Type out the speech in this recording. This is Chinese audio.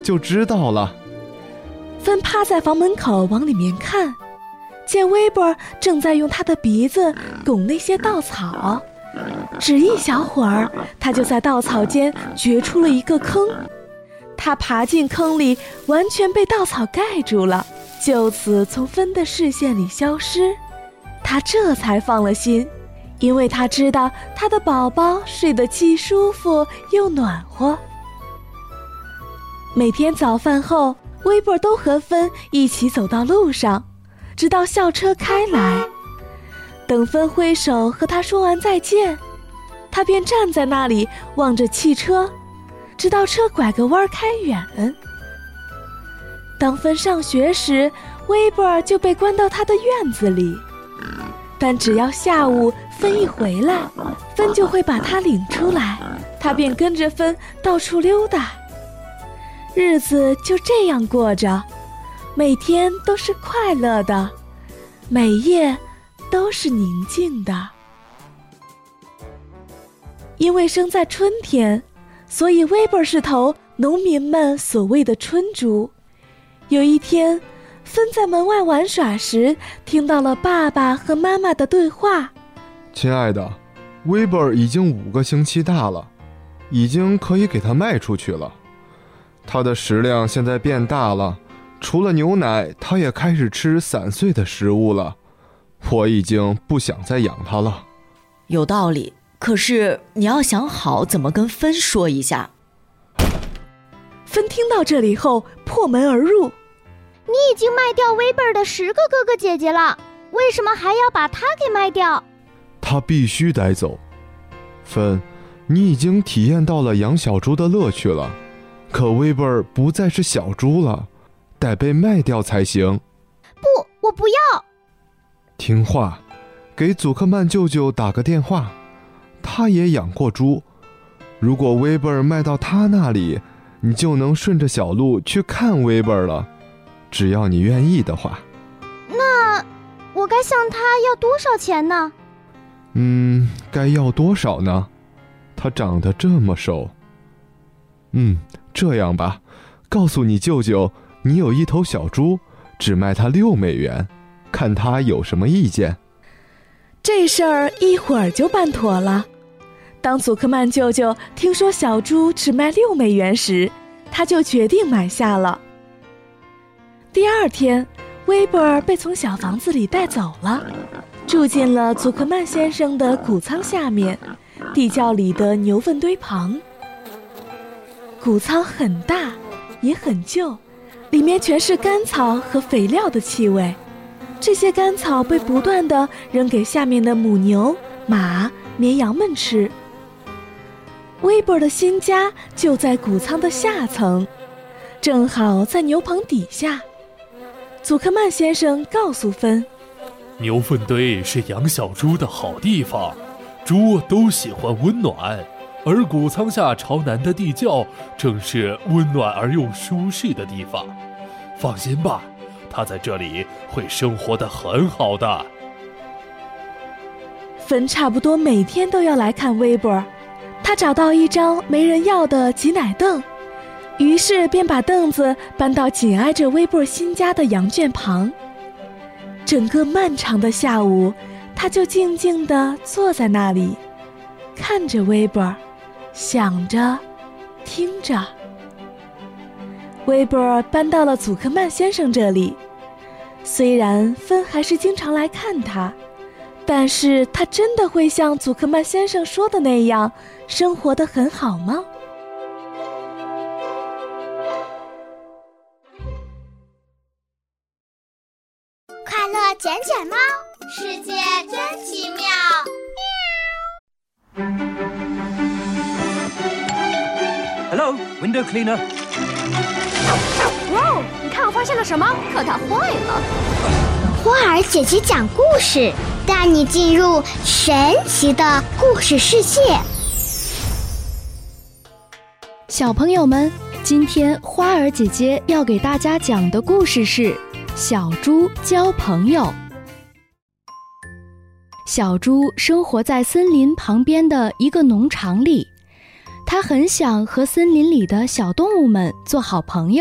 就知道了。 芬趴在房门口往里面看，见威伯正在用他的鼻子拱那些稻草，只一小会儿，他就在稻草间掘出了一个坑。他爬进坑里，完全被稻草盖住了，就此从芬的视线里消失。他这才放了心，因为他知道他的宝宝睡得既舒服又暖和。每天早饭后，威伯都和芬一起走到路上，直到校车开来。等芬挥手和他说完再见，他便站在那里望着汽车，直到车拐个弯开远。当芬上学时，威伯就被关到他的院子里，但只要下午芬一回来，芬就会把他领出来，他便跟着芬到处溜达。日子就这样过着，每天都是快乐的，每夜都是宁静的。因为生在春天，所以威伯是头农民们所谓的春猪。有一天，芬在门外玩耍时，听到了爸爸和妈妈的对话。 亲爱的，威伯已经5个星期大了，已经可以给他卖出去了。他的食量现在变大了，除了牛奶，他也开始吃散碎的食物了。我已经不想再养他了。 有道理，可是你要想好怎么跟芬说一下。 芬听到这里后破门而入。 你已经卖掉威伯的10个哥哥姐姐了，为什么还要把他给卖掉？ 他必须带走。芬，你已经体验到了养小猪的乐趣了，可威伯不再是小猪了，得被卖掉才行。 不，我不要。 听话，给祖克曼舅舅打个电话，他也养过猪。如果威伯卖到他那里，你就能顺着小路去看威伯了，只要你愿意的话。 那我该向他要多少钱呢？ 该要多少呢？他长得这么瘦。这样吧，告诉你舅舅，你有一头小猪，只卖他6美元，看他有什么意见。 这事儿一会儿就办妥了。当祖克曼舅舅听说小猪只卖6美元时，他就决定买下了。第二天，威伯被从小房子里带走了，住进了祖克曼先生的谷仓下面，地窖里的牛粪堆旁。谷仓很大，也很旧，里面全是干草和肥料的气味。这些干草被不断地扔给下面的母牛、马、绵羊们吃。威伯的新家就在谷仓的下层，正好在牛棚底下。祖克曼先生告诉芬， 牛粪堆是养小猪的好地方，猪都喜欢温暖，而谷仓下朝南的地窖正是温暖而又舒适的地方。放心吧，它在这里会生活得很好的。 芬差不多每天都要来看威伯，他找到一张没人要的挤奶凳，于是便把凳子搬到紧挨着威伯新家的羊圈旁。整个漫长的下午，他就静静地坐在那里，看着威伯，想着，听着。威伯搬到了祖克曼先生这里，虽然芬还是经常来看他，但是他真的会像祖克曼先生说的那样生活得很好吗？ 快乐卷卷猫，世界真奇妙。 Hello, window cleaner. 哇哦，你看我发现了什么？可它坏了。花儿姐姐讲故事，带你进入神奇的故事世界。 小朋友们，今天花儿姐姐要给大家讲的故事是小猪交朋友。小猪生活在森林旁边的一个农场里， 它很想和森林里的小动物们做好朋友。